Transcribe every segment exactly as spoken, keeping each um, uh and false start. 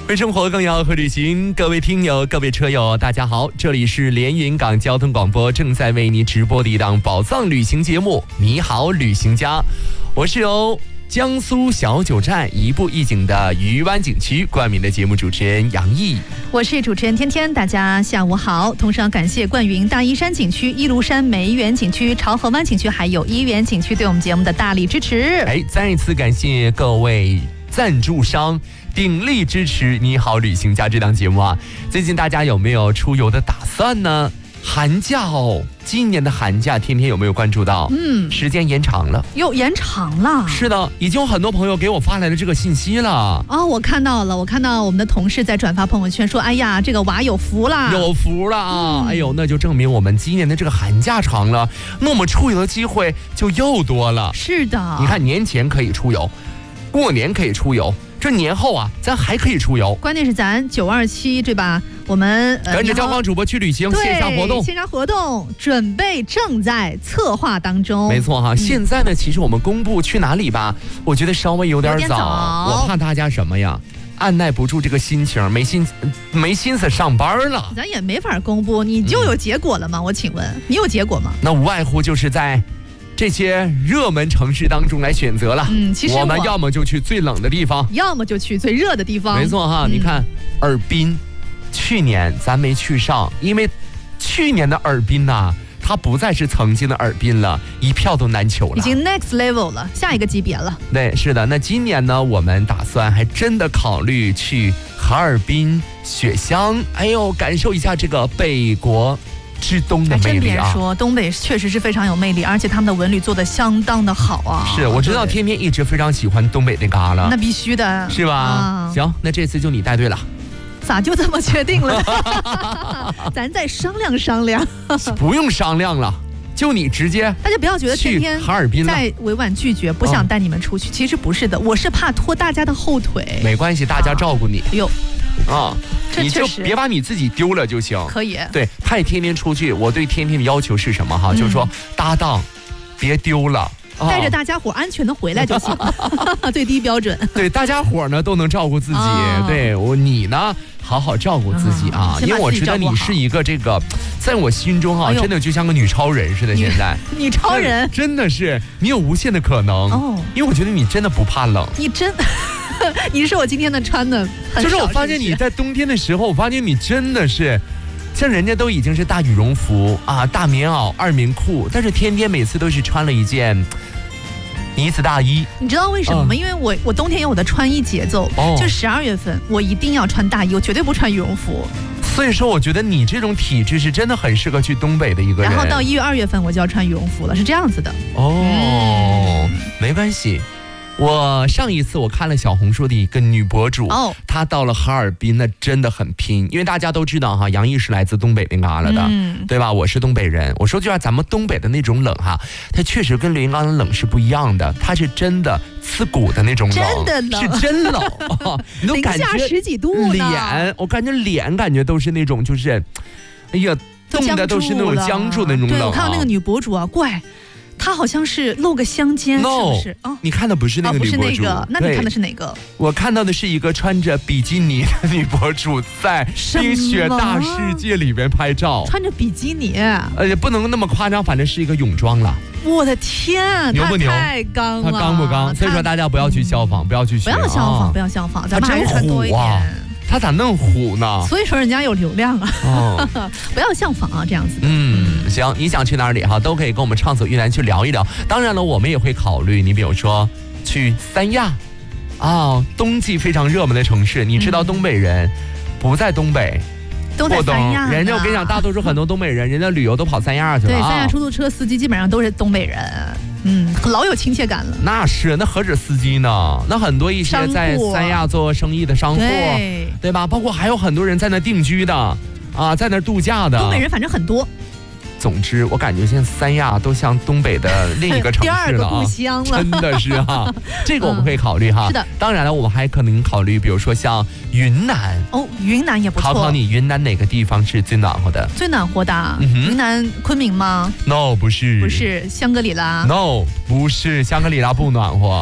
为生活更要和旅行，各位听友，各位车友，大家好，这里是连云港交通广播正在为您直播的一档宝藏旅行节目《你好，旅行家》，我是由江苏小九站一步一景的渔湾景区冠名的节目主持人杨毅， 我是主持人天天，大家下午好。同时要感谢冠云大依山景区、一庐山梅园景区、潮河湾景区还有一园景区对我们节目的大力支持。 哎，再一次感谢各位赞助商鼎力支持《你好，旅行家》这档节目啊！最近大家有没有出游的打算呢？寒假哦，今年的寒假天天有没有关注到？嗯，时间延长了， 又延长了。 是的，已经有很多朋友给我发来了这个信息了。 哦，我看到了，我看到我们的同事在转发朋友圈说：“哎呀，这个娃有福了， 有福了啊！”嗯、哎呦，那就证明我们今年的这个寒假长了，那我们出游的机会就又多了。 是的， 你看年前可以出游，过年可以出游。这年后啊，咱还可以出游。 关键是咱九二七对吧？我们、 呃、跟着交光主播去旅行，线下活动， 线下活动准备正在策划当中。 没错哈，嗯、现在呢，其实我们公布去哪里吧，我觉得稍微有点 早, 有点早，我怕大家什么呀？按耐不住这个心情，没心没心思上班了。 咱也没法公布，你就有结果了吗？嗯、我请问，你有结果吗？ 那无外乎就是在这些热门城市当中来选择了。 嗯，其实 我, 我们要么就去最冷的地方， 要么就去最热的地方。 没错哈，嗯、你看尔滨，去年咱没去上，因为去年的尔滨呐、啊，它不再是曾经的尔滨了，一票都难求了， 已经 next level 了，下一个级别了。 对，是的。那今年呢，我们打算还真的考虑去哈尔滨、雪乡，哎呦，感受一下这个北国之东的魅力啊！ 别说，东北确实是非常有魅力，而且他们的文旅做得相当的好啊。 是，我知道天天一直非常喜欢东北那旮旯， 那必须的， 是吧？啊、行，那这次就你带队了。 咋就这么确定了？咱再商量商量。 不用商量了，就你直接。 大家不要觉得天天哈尔滨在委婉拒绝，不想带你们出去。嗯、其实不是的，我是怕拖大家的后腿。 没关系，大家照顾你。 哎呦。 啊，你就别把你自己丢了就行。 可以。 对，派天天出去，我对天天的要求是什么哈？嗯、就是说搭档别丢了， 带着大家伙安全的回来就行，最低标准。 对，大家伙呢都能照顾自己，哦、对我你呢好好照顾自己啊， 嗯、 因为我知道你是一个这个，在我心中啊，哎、真的就像个女超人似的。现在女超人真的是你有无限的可能哦，因为我觉得你真的不怕冷， 你真。你是我今天的穿的很少， 就是我发现你在冬天的时候，我发现你真的是，像人家都已经是大羽绒服啊、大棉袄、二棉裤，但是天天每次都是穿了一件呢子大衣。 你知道为什么吗？嗯、因为我我冬天有我的穿衣节奏，哦、就十二月份我一定要穿大衣，我绝对不穿羽绒服。 所以说，我觉得你这种体质是真的很适合去东北的一个人。 然后到一月、二月份我就要穿羽绒服了，是这样子的。 哦，嗯、没关系。我上一次我看了小红书的一个女博主，哦，她到了哈尔滨，那真的很拼，因为大家都知道哈，杨毅是来自东北那旮旯的，嗯、对吧？我是东北人，我说就像咱们东北的那种冷哈，它确实跟连云港的冷是不一样的，它是真的刺骨的那种冷， 真的冷， 是真冷，哦、你都感觉零下十几度呢， 脸，我感觉脸感觉都是那种就是，哎呀，冻的都是那种僵住的那种冷、啊。 对，我看到那个女博主啊，怪。他好像是露个香肩， no, 是不是？哦， 你看的不是那个女博主， 哦、不是那个，那你看的是哪个？ 我看到的是一个穿着比基尼的女博主在冰雪大世界里面拍照， 穿着比基尼， 呃，也不能那么夸张，反正是一个泳装了。 我的天， 牛不牛？ 太刚了， 他刚不刚？所以说大家不要去效仿，嗯、不要去学， 不要效仿， 啊、 不要效仿，咱们还是穿多一点。 他咋那么虎呢？ 所以说人家有流量啊！哦、不要效仿啊，这样子的。 嗯，行，你想去哪里哈，都可以跟我们畅所欲言去聊一聊。当然了，我们也会考虑，你比如说去三亚，啊、哦，冬季非常热门的城市。你知道东北人不在东北。 都在三亚， 人家我跟你讲，大多数很多东北人，人家旅游都跑三亚去了。 对，三亚出租车司机基本上都是东北人，嗯，老有亲切感了。 那是，那何止司机呢？那很多一些在三亚做生意的商户，对, 对吧？包括还有很多人在那定居的，啊，在那度假的。 东北人反正很多。 总之，我感觉现在三亚都像东北的另一个城市了啊， 第二个故乡了， 真的是哈，这个我们可以考虑哈。 是的， 当然了，我们还可能考虑，比如说像云南哦，云南也不错。 考考你，云南哪个地方是最暖和的？ 最暖和的，嗯、云南昆明吗 ？No， 不是， 不是香格里拉。 No， 不是香格里拉不暖和。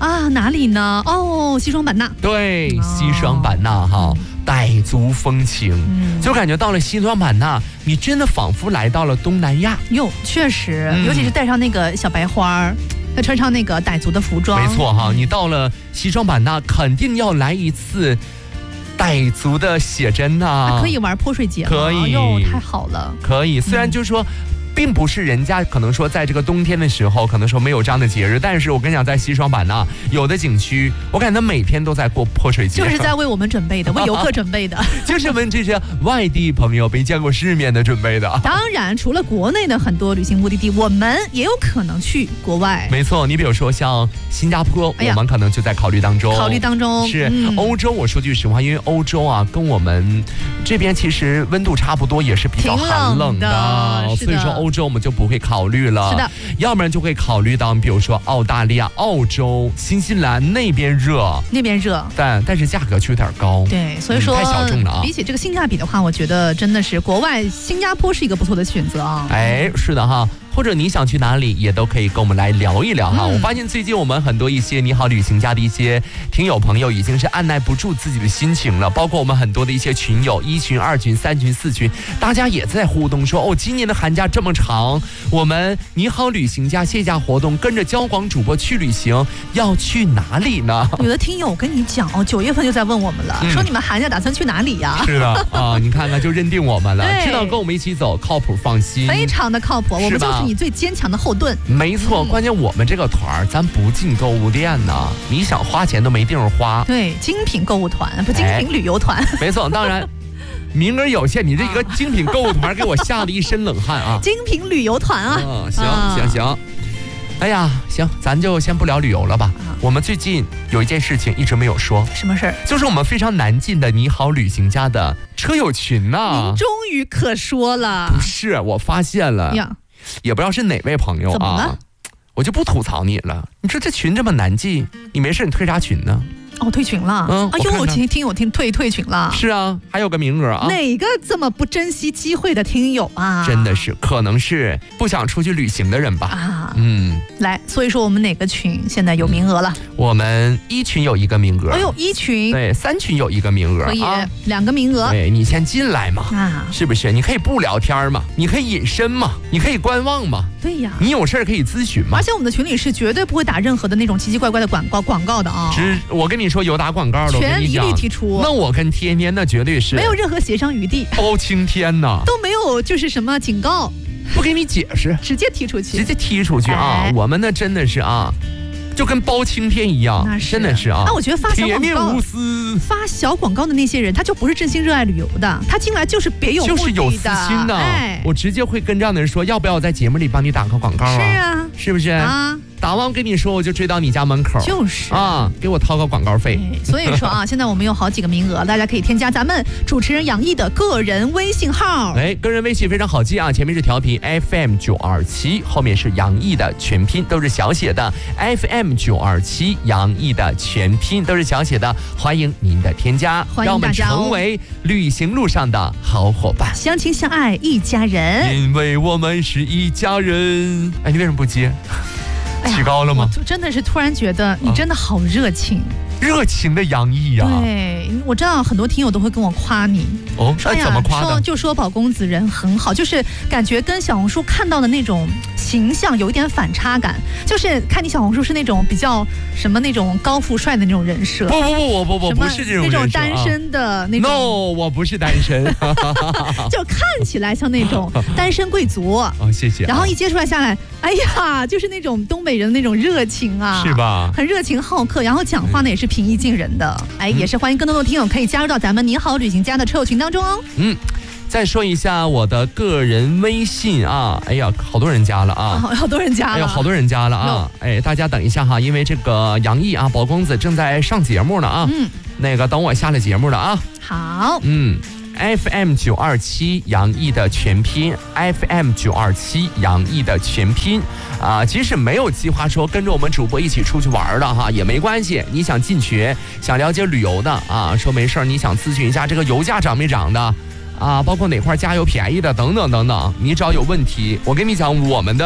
啊，哪里呢？哦，西双版纳。 对，西双版纳哈，傣族风情，嗯、就感觉到了西双版纳，你真的仿佛来到了东南亚。 哟，确实，嗯、尤其是带上那个小白花儿。再穿上那个傣族的服装， 没错哈，你到了西双版纳，肯定要来一次傣族的写真呐、啊啊，可以玩泼水节吗？ 可以， 哟，太好了， 可以。虽然就是说。嗯并不是人家可能说在这个冬天的时候可能说没有这样的节日，但是我跟你讲，在西双版纳有的景区，我感觉他每天都在过泼水节， 就是在为我们准备的，为游客准备的， 就是为这些外地朋友没见过世面的准备的。 当然，除了国内的很多旅行目的地，我们也有可能去国外。 没错，你比如说像新加坡，哎、我们可能就在考虑当中。 考虑当中是、嗯、欧洲。我说句实话，因为欧洲啊，跟我们这边其实温度差不多，也是比较寒冷的， 的所以说欧洲我们就不会考虑了， 是的， 要不然就会考虑到，比如说澳大利亚、澳洲、新西兰那边热， 那边热， 但但是价格却有点高， 对，所以说、 嗯、太小众了啊。 比起这个性价比的话，我觉得真的是国外新加坡是一个不错的选择啊。 哎，是的哈。或者你想去哪里，也都可以跟我们来聊一聊哈。嗯、我发现最近我们很多一些你好旅行家的一些听友朋友，已经是按耐不住自己的心情了。包括我们很多的一些群友，一群、二群、三群、四群，大家也在互动说，哦，今年的寒假这么长，我们你好旅行家线下活动跟着交广主播去旅行，要去哪里呢？ 有的听友我跟你讲哦，九月份就在问我们了，嗯、说你们寒假打算去哪里呀？ 是的啊，你看看就认定我们了，知道跟我们一起走，靠谱放心， 非常的靠谱，我们就是你最坚强的后盾。 没错，关键我们这个团咱不进购物店呢，你想花钱都没地方花。 对，精品购物团不精品旅游团。 哎、没错，当然名额有限，你这一个精品购物团给我吓了一身冷汗啊！ 精品旅游团啊！ 嗯，行行行。哎呀，行，咱就先不聊旅游了吧。啊、我们最近有一件事情一直没有说， 什么事儿？ 就是我们非常难进的你好旅行家的车友群呐、啊。 您终于可说了。 不是，我发现了呀。也不知道是哪位朋友啊，我就不吐槽你了。你说这群这么难进，你没事你退啥群呢？ 哦，退群了。嗯，哎呦，我听听我听退退群了。 是啊，还有个名额啊。 哪个这么不珍惜机会的听友啊？ 真的是，可能是不想出去旅行的人吧。啊，嗯， 来，所以说我们哪个群现在有名额了？ 嗯、我们一群有一个名额。 哎呦，一群。 对，三群有一个名额。 可以，啊、两个名额。 对，你先进来嘛。啊，是不是？你可以不聊天嘛，你可以隐身嘛，你可以观望嘛。 对呀。 你有事可以咨询嘛。 而且我们的群里是绝对不会打任何的那种奇奇怪怪的广告广告的啊。 只我跟你说，有打广告。 全一律提出， 那我跟天天那绝对是没有任何协商余地， 包青天呐， 都没有就是什么警告， 不给你解释， 直接踢出去， 直接踢出去啊！哎、我们那真的是啊，就跟包青天一样，真的是啊。 那我觉得发小广告、 铁面无私、 发小广告的那些人，他就不是真心热爱旅游的，他进来就是别有目的的， 就是有私心的。哎、我直接会跟这样的人说，要不要我在节目里帮你打个广告啊？ 是啊， 是不是啊？打完我跟你说，我就追到你家门口， 就是啊，给我掏个广告费。 所以说啊，现在我们有好几个名额，大家可以添加咱们主持人杨毅的个人微信号。 哎，个人微信非常好记啊，前面是调频 F M 九二七，后面是杨毅的全拼，都是小写的 F M 九二七，杨毅的全拼都是小写的，欢迎您的添加， 欢迎大家、哦、 让我们成为旅行路上的好伙伴， 相亲相爱一家人， 因为我们是一家人。哎，你为什么不接？起高了吗？ 我真的是突然觉得你真的好热情，啊、 热情的洋溢呀！ 对，我知道很多听友都会跟我夸你哦，说怎么夸的？ 说就说宝公子人很好，就是感觉跟小红书看到的那种形象有一点反差感，就是看你小红书是那种比较什么那种高富帅的那种人设。 不不不，我不我不是这种人设， 那种单身的那种。 No， 我不是单身， 就看起来像那种单身贵族。 哦，谢谢。 然后一接出来下来，哎呀，就是那种东北人的那种热情啊， 是吧？ 很热情好客，然后讲话呢也是平易近人的。哎，也是欢迎更多的听友可以加入到咱们你好旅行家的车友群当中哦。 嗯。再说一下我的个人微信啊，哎呀，好多人加了啊， 好多人加了， 哎呦，好多人加了啊，哎，大家等一下哈，因为这个杨毅啊，宝公子正在上节目呢啊，嗯，那个等我下了节目了啊， 好， 嗯 ，F M 九二七杨毅的全拼 ，F M 九二七杨毅的全拼啊，即使没有计划说跟着我们主播一起出去玩的哈，也没关系，你想进群，想了解旅游的啊，说没事你想咨询一下这个油价涨没涨的。啊，包括哪块加油便宜的等等等等，你只要有问题，我跟你讲，我们的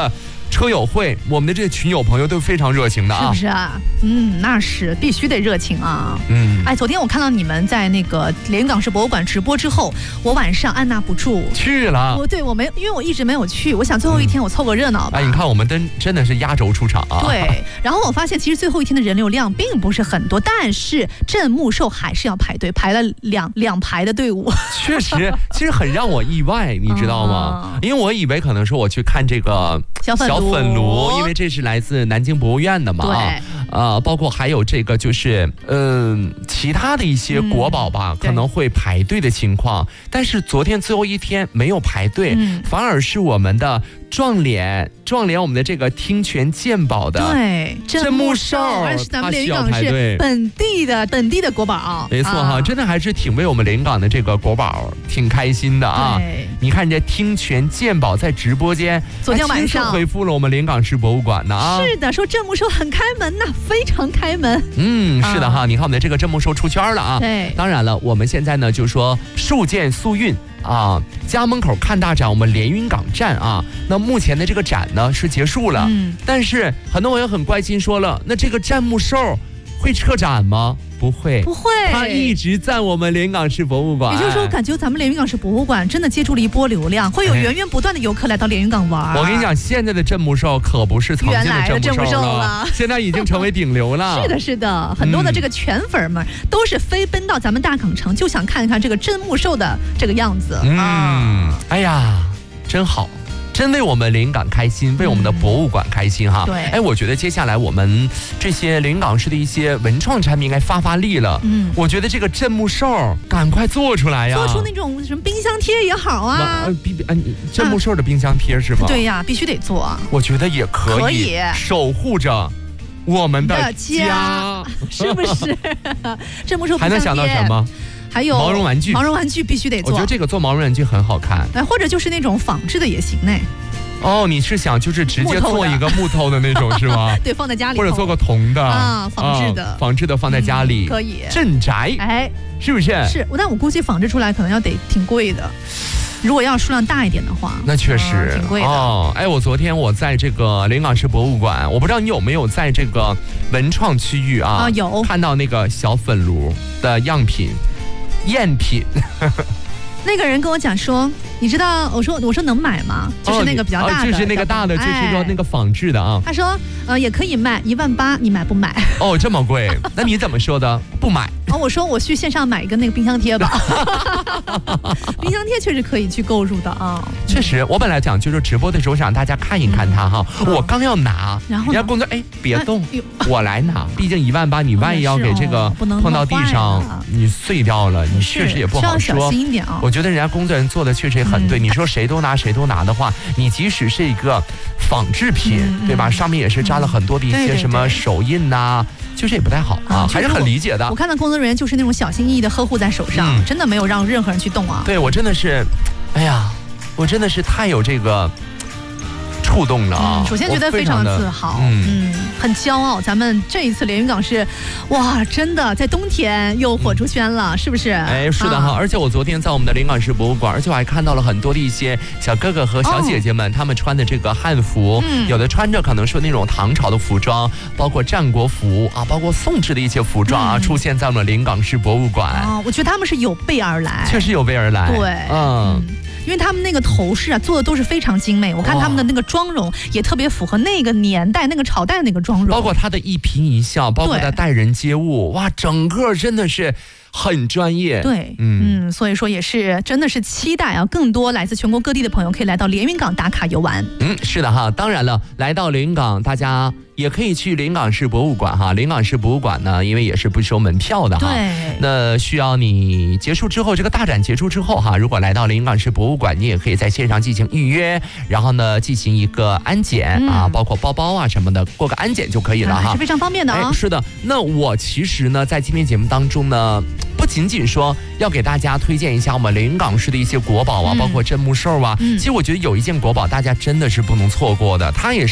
车友会，我们的这些群友朋友都非常热情的啊， 是不是啊？嗯，那是必须得热情啊。 嗯， 哎，昨天我看到你们在那个连云港市博物馆直播之后，我晚上按捺不住去了。 我对我没，因为我一直没有去，我想最后一天我凑个热闹吧。 哎，你看我们真真的是压轴出场啊。 对，然后我发现其实最后一天的人流量并不是很多，但是镇墓兽还是要排队，排了两两排的队伍。 确实，其实很让我意外，你知道吗？嗯、因为我以为可能说我去看这个小粉小粉炉，因为这是来自南京博物院的嘛。 对。 呃，包括还有这个就是嗯、呃、其他的一些国宝吧、嗯、可能会排队的情况，但是昨天最后一天没有排队、嗯、反而是我们的撞脸撞脸我们的这个听泉鉴宝的对镇墓兽， 而是咱们连云港是本地的本地的国宝， 没错哈、啊，真的还是挺为我们连云港的这个国宝挺开心的啊。你看这听泉鉴宝在直播间昨天晚上回复了我们连云港市博物馆的啊， 是的，说镇墓兽很开门呐，非常开门。 嗯，是的哈、啊，你看我们的这个镇墓兽出圈了啊。 对， 当然了，我们现在呢就说树建速运啊，家门口看大展，我们连云港站啊，那目前的这个展呢是结束了，嗯，但是很多网友很关心说了，那这个镇墓兽会撤展吗？不会， 不会， 它一直在我们连云港市博物馆。 也就是说，我感觉咱们连云港市博物馆真的接住了一波流量，会有源源不断的游客来到连云港玩。 我跟你讲，现在的镇墓兽可不是曾经的镇墓兽了，现在已经成为顶流了。 是的，是的，很多的这个圈粉们都是飞奔到咱们大港城，就想看一看这个镇墓兽的这个样子。 嗯，啊、哎呀，真好。真为我们连云港开心，为我们的博物馆开心哈。 对， 哎，我觉得接下来我们这些连云港市的一些文创产品应该发发力了。嗯，我觉得这个镇墓兽赶快做出来呀， 做出那种什么冰箱贴也好啊。 呃，冰呃镇墓兽的冰箱贴是吧？ 对呀，必须得做啊。 我觉得也可以， 可以守护着我们的家， 是不是？镇墓兽还能想到什么？ 还有毛绒玩具， 毛绒玩具必须得做。 我觉得这个做毛绒玩具很好看， 哎，或者就是那种仿制的也行呢。 哦，你是想就是直接做一个木头的那种是吗？ 对，放在家里， 或者做个铜的啊，仿制的， 仿制的放在家里、 嗯、可以。 镇宅， 哎， 是不是？ 是，但我估计仿制出来可能要得挺贵的。如果要数量大一点的话， 那确实、 嗯、挺贵的哦。哎，我昨天我在这个连云港市博物馆，我不知道你有没有在这个文创区域啊， 啊有看到那个小粉炉的样品。赝品， 那个人跟我讲说，你知道，我说我说能买吗？就是那个比较大的， 哦、就是那个大的，就是说那个仿制的啊。 他说，呃，也可以卖一万八，你买不买？ 哦，这么贵？那你怎么说的？不买。 哦，我说我去线上买一个那个冰箱贴吧。冰箱贴确实可以去购入的啊。 确实，我本来讲就是直播的时候想让大家看一看它哈、嗯，我刚要拿， 然后人家工作哎别动、 哎， 我来拿，毕竟一万八，你万一要给这个碰到地上，你碎掉了，你确实也不好说。 小心一点啊。 我觉得人家工作人员做的确实也很对。嗯、你说谁都拿谁都拿的话，你即使是一个仿制品，嗯、对吧？上面也是扎了很多的一些什么手印呐、啊。确实也不太好啊，还是很理解的。 我看到工作人员就是那种小心翼翼的呵护在手上，嗯、真的没有让任何人去动啊。 对，我真的是，哎呀，我真的是太有这个触动了啊！ 嗯、首先觉得非常自豪，嗯，嗯很骄傲。咱们这一次连云港是，哇，真的在冬天又火出圈了，嗯、是不是？ 哎，是的哈、啊。而且我昨天在我们的连云港市博物馆，而且我还看到了很多的一些小哥哥和小姐姐们，哦、他们穿的这个汉服，嗯、有的穿着可能是那种唐朝的服装，包括战国服啊，包括宋制的一些服装啊，嗯、出现在我们连云港市博物馆。 哦，我觉得他们是有备而来， 确实有备而来。 对， 嗯。嗯因为他们那个头饰啊做的都是非常精美，我看他们的那个妆容也特别符合那个年代那个朝代那个妆容， 包括他的一颦一笑，包括他待人接物，哇，整个真的是很专业。 对，嗯嗯，所以说也是真的是期待啊，更多来自全国各地的朋友可以来到连云港打卡游玩。 嗯，是的哈，当然了，来到连云港，大家也可以去连云港市博物馆哈。连云港市博物馆呢，因为也是不收门票的哈。 对。 那需要你结束之后，这个大展结束之后哈，如果来到连云港市博物馆，你也可以在线上进行预约，然后呢进行一个安检、嗯、啊，包括包包啊什么的，过个安检就可以了哈， 是非常方便的啊、哦。 是的。那我其实呢，在今天节目当中呢，不仅仅说要给大家推荐一下我们连云港市的一些国宝啊，嗯、包括镇墓兽啊、嗯，其实我觉得有一件国宝大家真的是不能错过的，它也是。